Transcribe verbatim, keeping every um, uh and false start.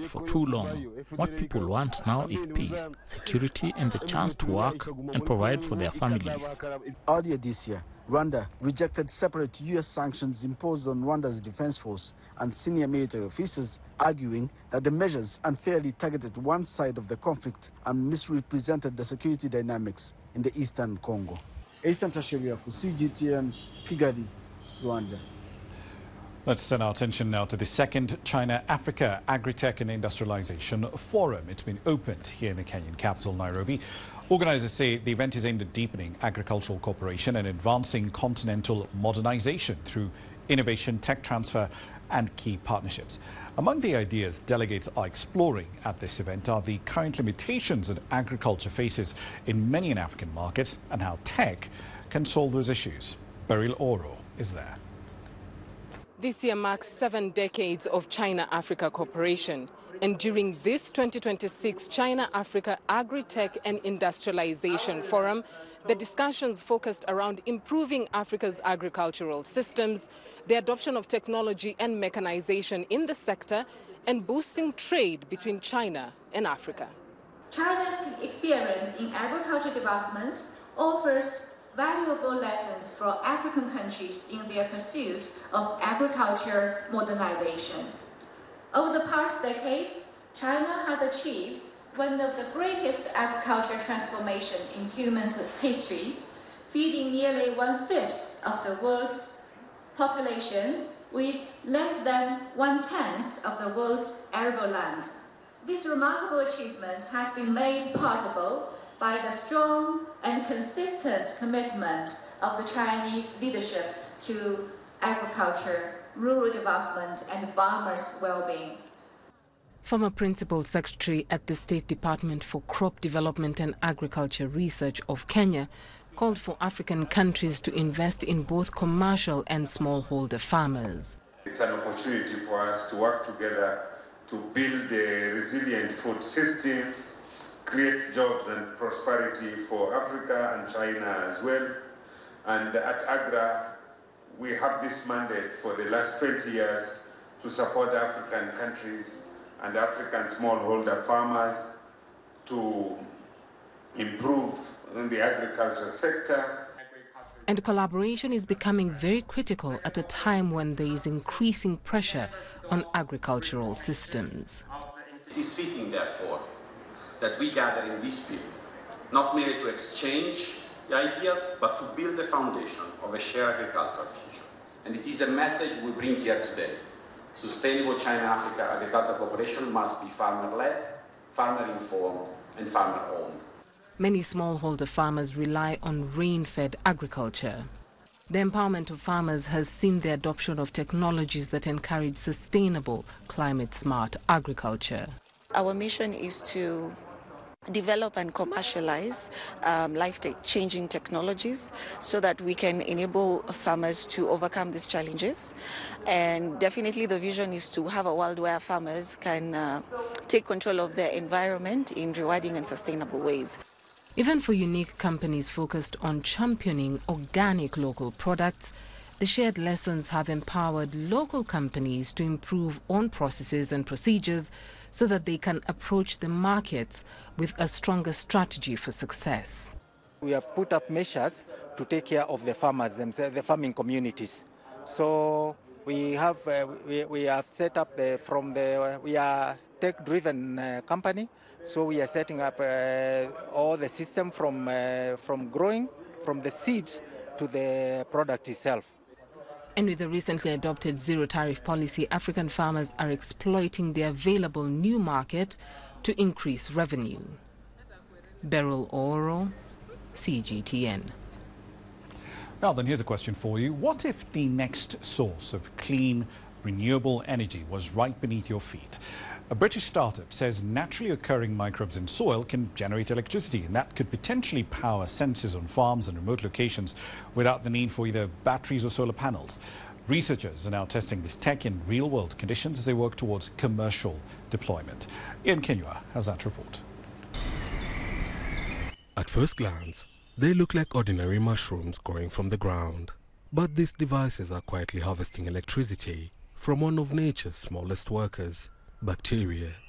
exist for too long. What people want now is peace, security, and the chance to work and provide for their families. Earlier this year, Rwanda rejected separate U S sanctions imposed on Rwanda's defense force and senior military officers, arguing that the measures unfairly targeted one side of the conflict and misrepresented the security dynamics in the eastern Congo. Eastern Tashiria for C G T N, Kigali, Rwanda. Let's turn our attention now to the second China-Africa Agritech and Industrialization Forum. It's been opened here in the Kenyan capital, Nairobi. Organizers say the event is aimed at deepening agricultural cooperation and advancing continental modernization through innovation, tech transfer, and key partnerships. Among the ideas delegates are exploring at this event are the current limitations that agriculture faces in many an African market and how tech can solve those issues. Beryl Oro is there. This year marks seven decades of China-Africa cooperation. And during this twenty twenty-six China-Africa Agritech and Industrialization Forum, the discussions focused around improving Africa's agricultural systems, the adoption of technology and mechanization in the sector, and boosting trade between China and Africa. China's experience in agriculture development offers valuable lessons for African countries in their pursuit of agriculture modernization. Over the past decades, China has achieved one of the greatest agriculture transformation in human history, feeding nearly one-fifth of the world's population with less than one-tenth of the world's arable land. This remarkable achievement has been made possible by the strong and consistent commitment of the Chinese leadership to agriculture, rural development, and farmers' well-being. Former Principal Secretary at the State Department for Crop Development and Agriculture Research of Kenya called for African countries to invest in both commercial and smallholder farmers. It's an opportunity for us to work together to build the resilient food systems, create jobs and prosperity for Africa and China as well. And at AGRA, we have this mandate for the last twenty years to support African countries and African smallholder farmers to improve in the agriculture sector. And collaboration is becoming very critical at a time when there is increasing pressure on agricultural systems. It is fitting, therefore, that we gather in this period, not merely to exchange ideas, but to build the foundation of a shared agricultural future. And it is a message we bring here today. Sustainable China-Africa agricultural cooperation must be farmer-led, farmer-informed, and farmer-owned. Many smallholder farmers rely on rain-fed agriculture. The empowerment of farmers has seen the adoption of technologies that encourage sustainable, climate-smart agriculture. Our mission is to develop and commercialize um, life-changing technologies so that we can enable farmers to overcome these challenges. And definitely the vision is to have a world where farmers can uh, take control of their environment in rewarding and sustainable ways. Even for unique companies focused on championing organic local products, the shared lessons have empowered local companies to improve on processes and procedures so that they can approach the markets with a stronger strategy for success. We have put up measures to take care of the farmers themselves, the farming communities. So we have uh, we, we have set up the from the we are tech-driven uh, company. So we are setting up uh, all the system from uh, from growing from the seeds to the product itself. And with the recently adopted zero-tariff policy, African farmers are exploiting the available new market to increase revenue. Beryl Oro, C G T N. Now then, here's a question for you. What if the next source of clean, renewable energy was right beneath your feet? A British startup says naturally occurring microbes in soil can generate electricity, and that could potentially power sensors on farms and remote locations without the need for either batteries or solar panels. Researchers are now testing this tech in real-world conditions as they work towards commercial deployment. Ian Kinyua has that report. At first glance, they look like ordinary mushrooms growing from the ground. But these devices are quietly harvesting electricity from one of nature's smallest workers, bacteria.